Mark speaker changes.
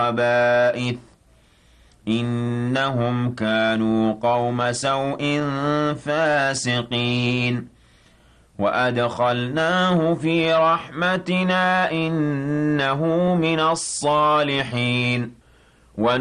Speaker 1: الْخَبَائِثِ إِنَّهُمْ كَانُوا قَوْمَ سَوْءٍ فَاسِقِينَ وَأَدْخَلْنَاهُ فِي رَحْمَتِنَا إِنَّهُ مِنَ الصَّالِحِينَ